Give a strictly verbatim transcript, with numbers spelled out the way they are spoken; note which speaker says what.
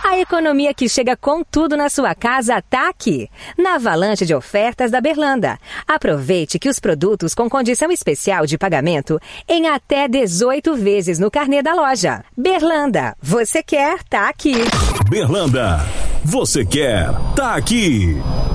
Speaker 1: A economia que chega com tudo na sua casa tá aqui, na avalanche de ofertas da Berlanda. Aproveite que os produtos com condição especial de pagamento em até dezoito vezes no carnê da loja. Berlanda, você quer, tá aqui.
Speaker 2: Berlanda, você quer, tá aqui.